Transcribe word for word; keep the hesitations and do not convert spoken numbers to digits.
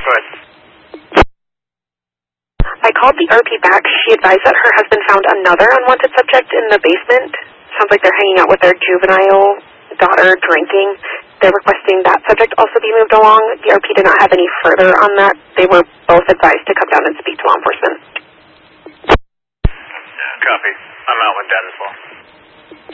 Go ahead. I called the R P back. She advised that her husband found another unwanted subject in the basement. Sounds like they're hanging out with their juvenile daughter drinking. They're requesting that subject also be moved along. The R P did not have any further on that. They were both advised to come down and speak to law enforcement. Copy. I'm out with that as well.